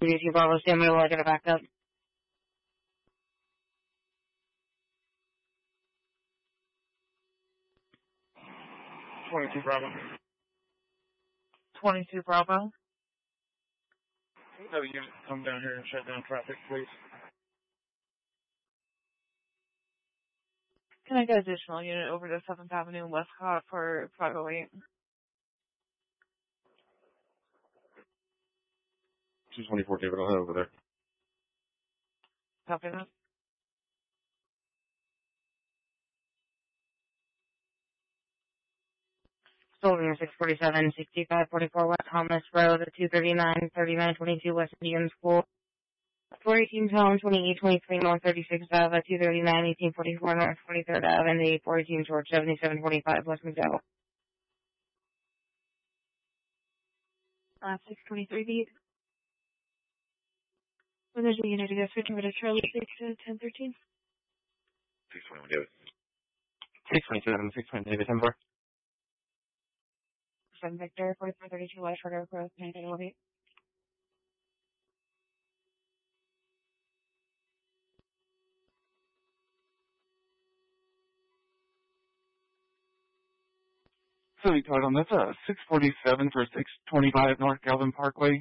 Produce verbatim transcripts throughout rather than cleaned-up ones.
twenty-two Bravo, stand by while I get it back up. twenty-two Bravo. twenty-two Bravo. Have a unit come down here and shut down traffic, please. Can I get additional unit over to seventh Avenue and Westcott for five oh eight? two twenty-four David, I'll head over there. Copy that. Soldier six forty-seven, sixty-five forty-four West Thomas Road, two thirty-nine, thirty-nine twenty-two West Indian School. four eighteen Tone, twenty-eight twenty-three North thirty-sixth Avenue, two thirty-nine, eighteen forty-four North twenty-third Avenue, and four eighteen George, seventy-seven forty-five West McDowell. Uh, six twenty-three beat. When there's a unit, you guys switch over to Charlie six to ten thirteen. six twenty-one David. six twenty-seven, six twenty David, ten four. seven Victor, forty-four thirty-two West Shorter Growth, nine eight. So we called on that's uh six forty-seven for six twenty-five North Galvin Parkway.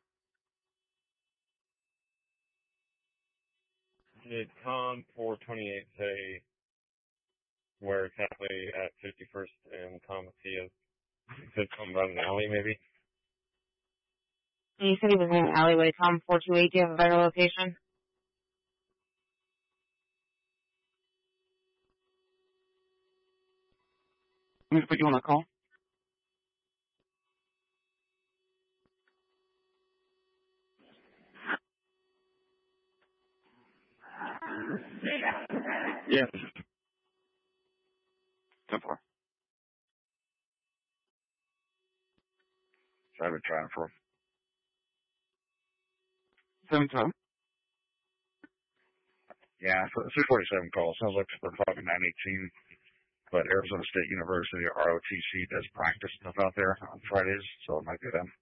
Did Com four twenty-eight say where exactly at fifty-first and Thomasia? He said something about an alley, maybe? You said he was in an alleyway. Com four two eight, do you have a better location? I'm going to put you on a call. Yes. ten four. So I've been trying for seven twelve. Yeah, so six forty-seven call. Sounds like they're talking nine eighteen. But Arizona State University, R O T C, does practice stuff out there on Fridays, so it might be them.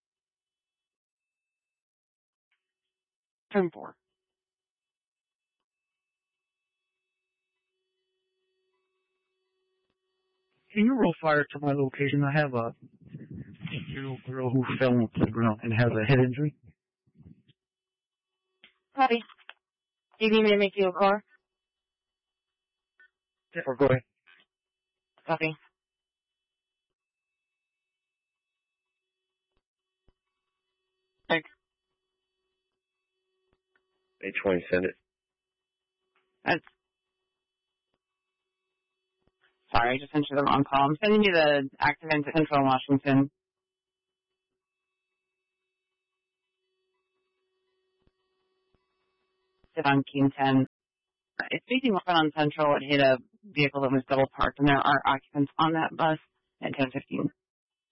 ten four. Can you roll fire to my location? I have a eight-year-old girl who fell on the playground and has a head injury. Copy. Do you need me to make you a car? Yeah, or go ahead. Copy. Thanks. eight twenty, send it. That's... Sorry, I just sent you the wrong call. I'm sending you the active in Central Washington. Sit on King ten. It's facing open on Central. It hit a vehicle that was double parked, and there are occupants on that bus at ten fifteen.